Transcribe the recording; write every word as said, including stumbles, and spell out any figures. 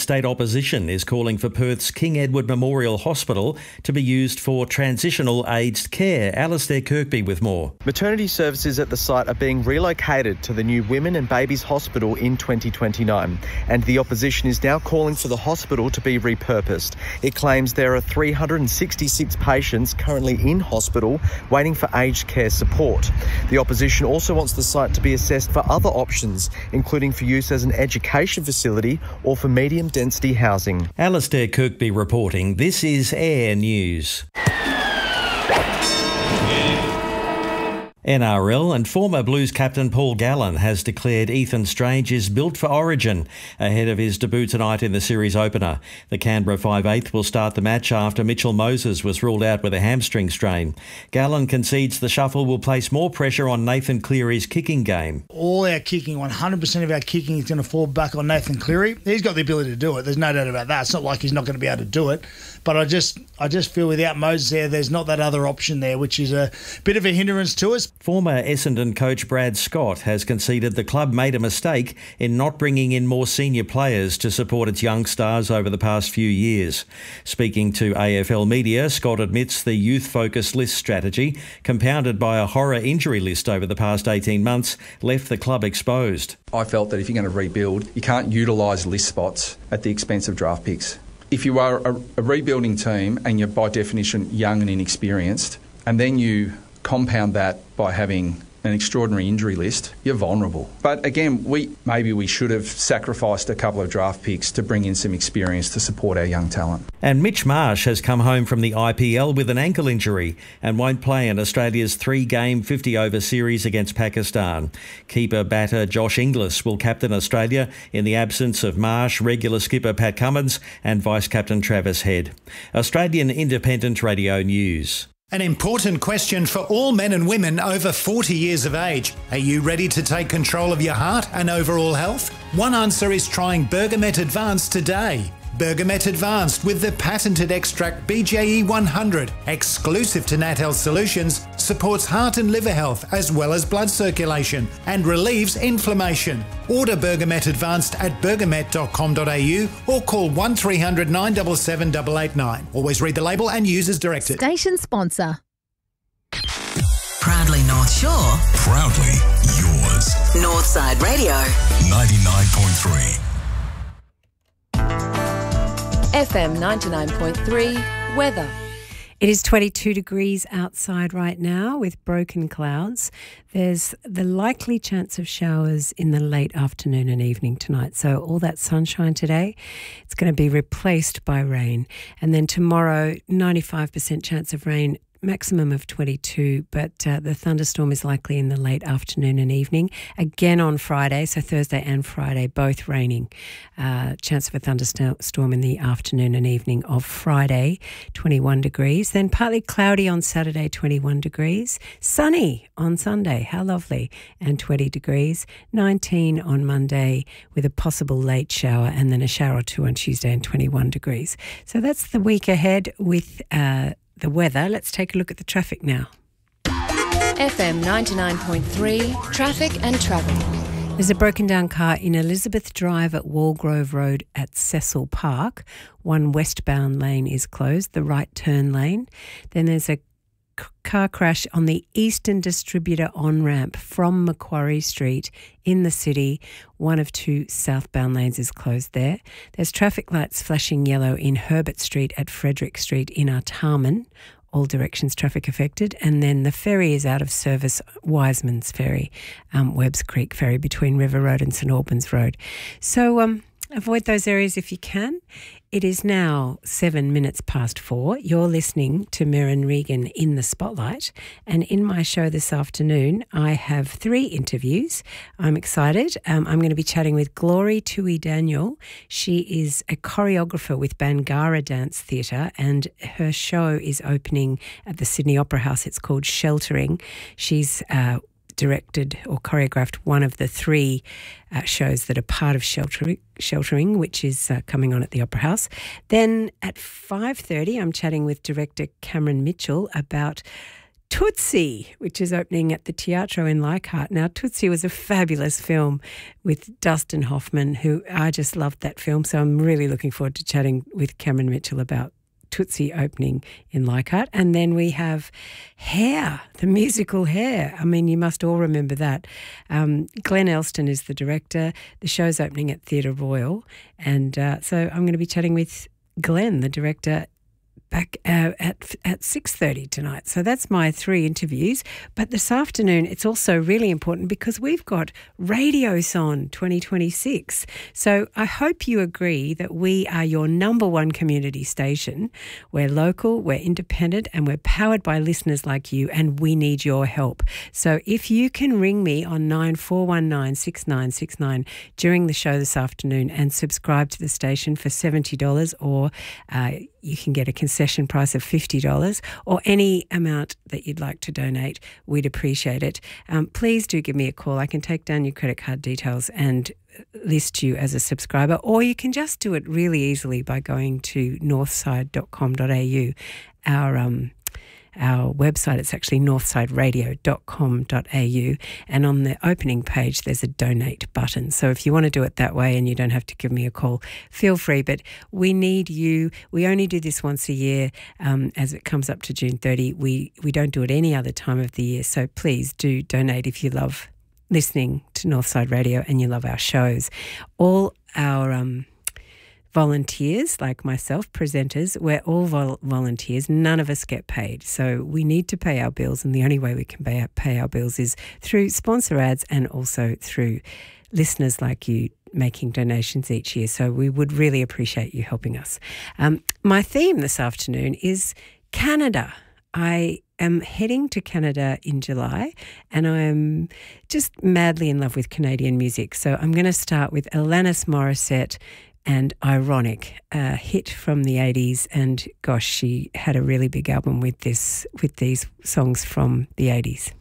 state opposition is calling for Perth's King Edward Memorial Hospital to be used for transitional aged care. Alistair Kirkby with more. Maternity services at the site are being relocated to the new Women and Babies Hospital in twenty twenty-nine, and the opposition is now calling for the hospital to be repurposed. It claims there are three hundred sixty-six patients currently in hospital waiting for aged care support. The opposition also wants the site to be assessed for other options, including for use as an education facility or for medium density housing. Alistair Kirkby reporting. This is Air News. N R L and former Blues captain Paul Gallen has declared Ethan Strange is built for Origin ahead of his debut tonight in the series opener. The Canberra five eighth will start the match after Mitchell Moses was ruled out with a hamstring strain. Gallen concedes the shuffle will place more pressure on Nathan Cleary's kicking game. All our kicking, one hundred percent of our kicking is going to fall back on Nathan Cleary. He's got the ability to do it. There's no doubt about that. It's not like he's not going to be able to do it. But I just I just feel without Moses there, there's not that other option there, which is a bit of a hindrance to us. Former Essendon coach Brad Scott has conceded the club made a mistake in not bringing in more senior players to support its young stars over the past few years. Speaking to A F L Media, Scott admits the youth-focused list strategy, compounded by a horror injury list over the past eighteen months, left the club exposed. I felt that if you're going to rebuild, you can't utilise list spots at the expense of draft picks. If you are a, a rebuilding team and you're by definition young and inexperienced, and then you compound that by having an extraordinary injury list, you're vulnerable. But again, we maybe we should have sacrificed a couple of draft picks to bring in some experience to support our young talent. And Mitch Marsh has come home from the I P L with an ankle injury and won't play in Australia's three-game fifty-over series against Pakistan. Keeper batter Josh Inglis will captain Australia in the absence of Marsh, regular skipper Pat Cummins and vice-captain Travis Head. Australian Independent Radio News. An important question for all men and women over forty years of age. Are you ready to take control of your heart and overall health? One answer is trying Bergamet Advanced today. Bergamet Advanced with the patented extract B J E one hundred, exclusive to Nat Health Solutions, supports heart and liver health as well as blood circulation and relieves inflammation. Order Bergamet Advanced at bergamet dot com dot a u or call one three hundred nine seven seven eight eight nine. Always read the label and use as directed. Station sponsor. Proudly North Shore. Proudly yours. Northside Radio. ninety-nine point three. F M ninety-nine point three, weather. It is twenty-two degrees outside right now with broken clouds. There's the likely chance of showers in the late afternoon and evening tonight. So all that sunshine today, it's going to be replaced by rain. And then tomorrow, ninety-five percent chance of rain, maximum of twenty-two, but uh, the thunderstorm is likely in the late afternoon and evening. Again on Friday, so Thursday and Friday, both raining. Uh, chance of a thunderstorm in the afternoon and evening of Friday, twenty-one degrees. Then partly cloudy on Saturday, twenty-one degrees. Sunny on Sunday, how lovely, and twenty degrees. nineteen on Monday with a possible late shower and then a shower or two on Tuesday and twenty-one degrees. So that's the week ahead with Uh, the weather. Let's take a look at the traffic now. F M ninety-nine point three, traffic and travel. There's a broken down car in Elizabeth Drive at Walgrove Road at Cecil Park. One westbound lane is closed, the right turn lane. Then there's a car crash on the Eastern Distributor on-ramp from Macquarie Street in the city. One of two southbound lanes is closed there. There's traffic lights flashing yellow in Herbert Street at Frederick Street in Artarmon. All directions traffic affected. And then the ferry is out of service, Wiseman's Ferry, um, Webbs Creek Ferry between River Road and St Albans Road. So um, avoid those areas if you can. It is now seven minutes past four. You're listening to Merryn Regan in the Spotlight. And in my show this afternoon, I have three interviews. I'm excited. Um, I'm going to be chatting with Glory Tui Daniel. She is a choreographer with Bangarra Dance Theatre and her show is opening at the Sydney Opera House. It's called Sheltering. She's uh, directed or choreographed one of the three uh, shows that are part of Sheltering, Sheltering which is uh, coming on at the Opera House. Then at five thirty, I'm chatting with director Cameron Mitchell about Tootsie, which is opening at the Teatro in Leichhardt. Now, Tootsie was a fabulous film with Dustin Hoffman, who I just loved that film. So I'm really looking forward to chatting with Cameron Mitchell about Tootsie opening in Leichhardt. And then we have Hair, the musical Hair. I mean, you must all remember that. Um, Glenn Elston is the director. The show's opening at Theatre Royal. And uh, so I'm going to be chatting with Glenn, the director, back uh, at at six thirty tonight. So that's my three interviews. But this afternoon, it's also really important because we've got Radiothon twenty twenty-six. So I hope you agree that we are your number one community station. We're local, we're independent, and we're powered by listeners like you, and we need your help. So if you can ring me on nine four one nine, six nine six nine during the show this afternoon and subscribe to the station for seventy dollars, or uh, you can get a concession price of fifty dollars, or any amount that you'd like to donate. We'd appreciate it. Um, please do give me a call. I can take down your credit card details and list you as a subscriber, or you can just do it really easily by going to northside dot com dot a u. Our um, our website, it's actually northside radio dot com dot a u, and on the opening page there's a donate button. So if you want to do it that way and you don't have to give me a call, feel free. But we need you. We only do this once a year um, as it comes up to June thirtieth. We, we don't do it any other time of the year. So please do donate if you love listening to Northside Radio and you love our shows. All our um, volunteers, like myself, presenters, we're all vol- volunteers. None of us get paid. So we need to pay our bills, and the only way we can pay our, pay our bills is through sponsor ads and also through listeners like you making donations each year. So we would really appreciate you helping us. Um, my theme this afternoon is Canada. I am heading to Canada in July, and I am just madly in love with Canadian music. So I'm going to start with Alanis Morissette and Ironic, a hit from the eighties. And gosh, she had a really big album with this with these songs from the eighties.